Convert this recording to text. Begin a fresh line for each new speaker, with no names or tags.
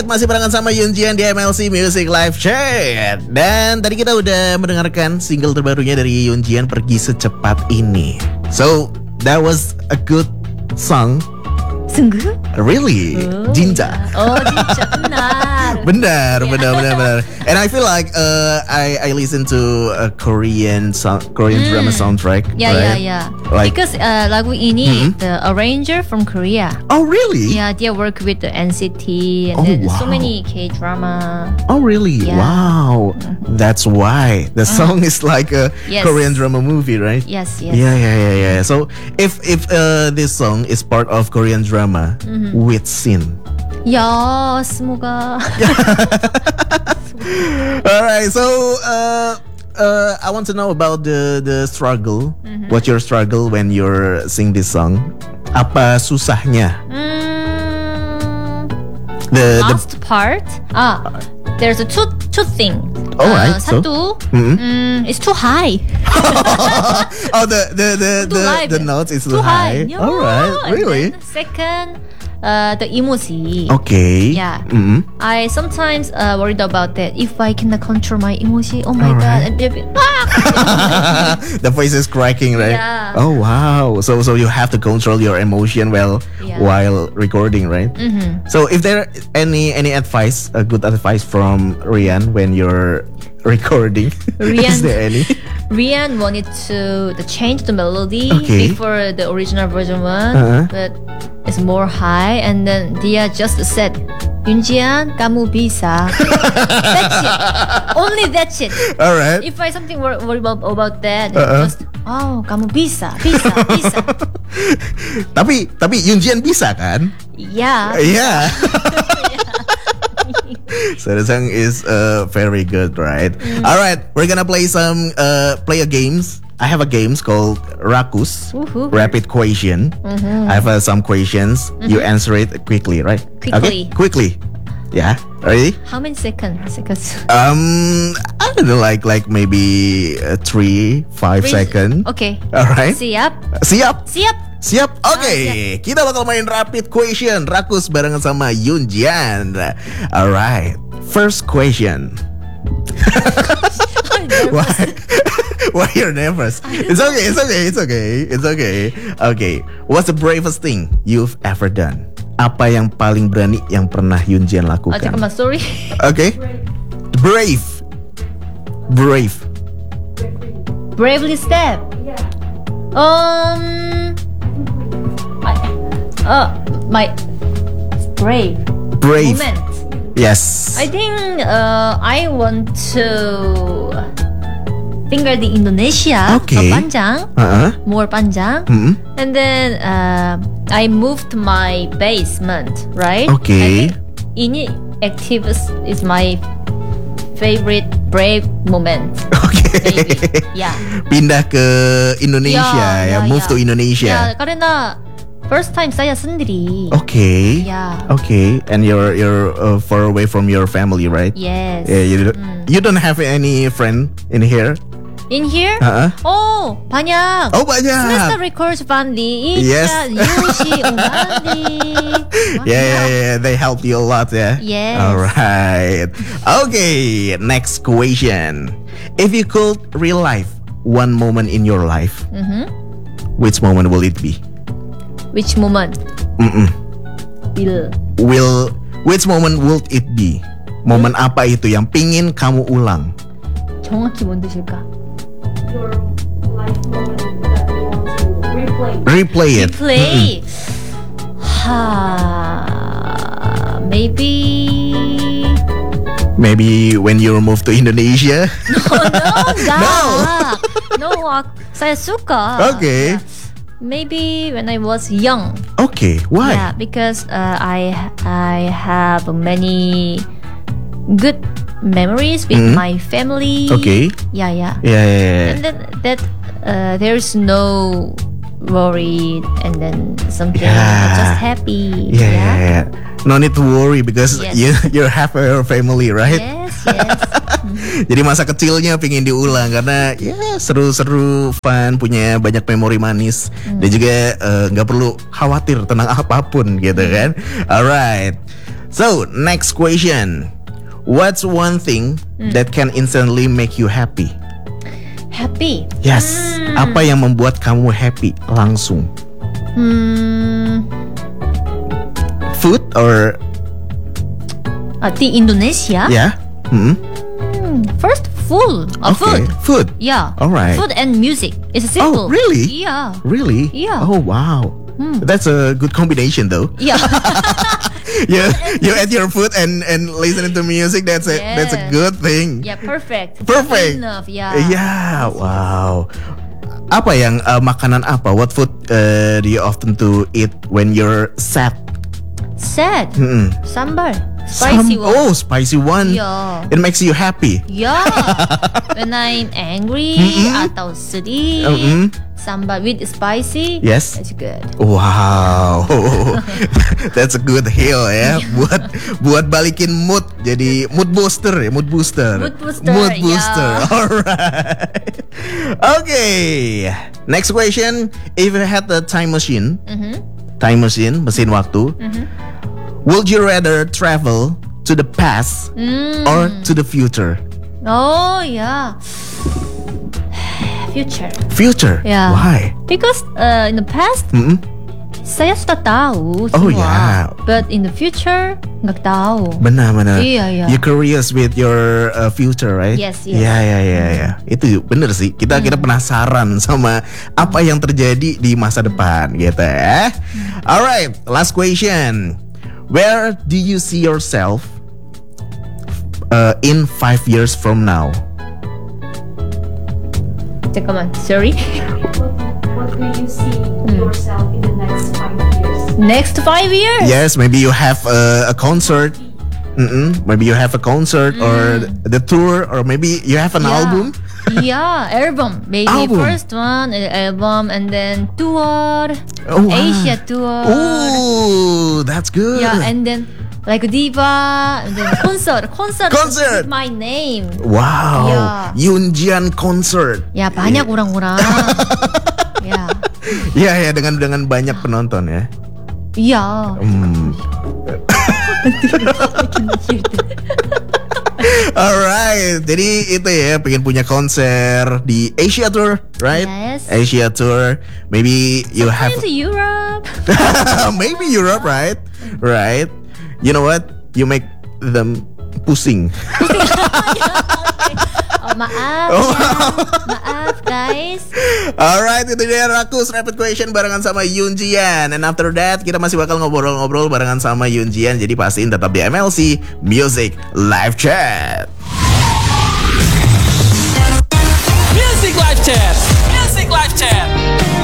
Alright, masih barengan sama Yunjian di MLC Music Live Chat. Dan tadi kita udah mendengarkan single terbarunya dari Yunjian, Pergi Secepat Ini. So, that was a good song.
Sungguh?
Really? Jinja.
Oh, Jinja, benar.
benar. And I feel like I listen to a Korean drama soundtrack.
Yeah.
Like,
because lagu ini the arranger from Korea.
Oh, really?
Yeah, they work with the NCT and then so many K-drama.
Oh, really?
Yeah.
Wow. That's why the song is like a Korean drama movie, right?
Yes.
Yeah. So if this song is part of Korean drama with scene.
Ya, semoga.
Alright, so I want to know about the struggle. What's your struggle when you're sing this song? Apa susahnya? The
last part. There's a two things.
Alright,
satu, it's too high.
Oh, the notes is too high.
Yeah.
Alright, really?
Second, the emoji.
Okay.
Yeah. I sometimes worried about that. If I cannot control my emoji, oh my god, and
the voice is cracking, right?
Yeah.
Oh wow. So you have to control your emotion while recording, right? So if there any advice, a good advice from Rian when you're recording, is there any?
Rian wanted to change the melody before the original version one, but it's more high, and then Dia just said, Yunjian, kamu bisa. That's it. Only that's it.
Alright.
If I something worry about that, just kamu bisa.
Tapi Yunjian bisa kan?
Yeah.
Yeah. So the song is very good, right? Alright, we're gonna play a games. I have a games called Rakus, Rapid Question. I have some questions. You answer it quickly, right? Quickly. Yeah, ready?
How many seconds?
I don't know, like maybe 3-5 seconds.
Okay.
Alright.
Siap.
Oke, kita bakal main rapid question Rakus barengan sama Yunjian. Alright, first question. Why you're nervous? It's okay. Okay, what's the bravest thing you've ever done? Apa yang paling berani yang pernah Yunjian lakukan?
Sorry.
Okay. Brave.
Bravely step. My brave moment.
Yes.
I think I want to finger the Indonesia. Panjang. More panjang. And then I moved my basement, right?
Okay.
Ini active is my favorite brave moment.
Okay.
Maybe. Yeah.
Pindah ke Indonesia, move to Indonesia.
Yeah, karena first time saya sendiri.
Okay.
Yeah.
Okay. And you're far away from your family, right?
Yes.
Yeah. You don't have any friend in here?
In here? Oh, banyak.
Oh, banyak.
Semester Records family.
Yes.
Yushi, Ungandi.
Yeah. They helped you a lot, yeah?
Yes.
Alright. Okay, next question. If you could relive one moment in your life, which moment will it be?
Which moment?
Which moment would it be? Momen apa itu yang pingin kamu ulang?
정확히 뭔 뜻일까?
Your life moment that you want to
Replay it. Maybe when you move to Indonesia.
No, saya suka.
Okay.
Maybe when I was young.
Okay, why?
Yeah, because I have many good memories with my family.
Okay.
Yeah.
Yeah.
And then that there's no worry, and then something just happy.
Yeah. No need to worry because you have a family, right?
Yes.
Jadi masa kecilnya pingin diulang karena seru-seru, fun, punya banyak memori manis dan juga nggak perlu khawatir tentang apapun gitu kan. Alright. So, next question. What's one thing that can instantly make you happy?
Happy.
Yes. Apa yang membuat kamu happy langsung? Food or
di Indonesia?
Yeah.
First, food.
Okay. Food.
Yeah.
Alright.
Food and music. It's simple.
Oh, really?
Yeah.
Really?
Yeah.
Oh, wow. That's a good combination, though.
Yeah.
you eat your food and listening to music. That's a good thing.
Yeah, perfect.
Perfect.
Enough. Yeah.
Yeah. Wow. Apa yang makanan apa? What food do you often to eat when you're sad?
Sad. Sambar. Spicy one.
Oh, spicy one.
Yeah.
It makes you happy.
Yeah. When I'm angry atau sedih, sambar with spicy.
Yes.
That's good.
Wow. That's a good heal ya. buat balikin mood jadi mood booster ya, mood booster.
Mood booster. Yeah.
Alright. Okay. Next question. If you had a time machine, mesin waktu, would you rather travel to the past or to the future?
Oh yeah. Future.
Yeah.
Yeah.
Why?
Because in the past, saya sudah tahu
Oh,
semua.
yeah.
But in the future, nggak tahu.
Benar.
Iya.
You're curious with your future, right?
Yes.
Ya. Itu bener sih. Kita penasaran sama apa yang terjadi di masa depan, gitu ya. Alright, last question. Where do you see yourself in 5 years from now?
잠깐만, sorry.
What do you see yourself in the next 5 years?
Next 5 years?
Yes, maybe you have a concert. Maybe you have a concert or the tour, or maybe you have an album.
Yeah, album. Maybe
Album.
first one album and then tour,
Oh, wow.
Asia tour.
Oh, that's good.
Yeah, and then like diva, and then concert with my name.
Wow.
Yeah.
Yoonjian concert.
Ya banyak orang-orang. Ya.
Ya dengan banyak penonton ya.
Iya.
Alright, jadi itu ya, pengen punya konser di Asia Tour, right?
Yes.
Asia Tour, maybe you have
to Europe.
maybe Europe, right? Right. You know what? You make them pusing.
Maaf, maaf guys.
Alright, itu dia Rakus Rapid Question barengan sama Yoonjian. And after that kita masih bakal ngobrol-ngobrol barengan sama Yoonjian. Jadi pastiin tetap di MLC Music Live Chat.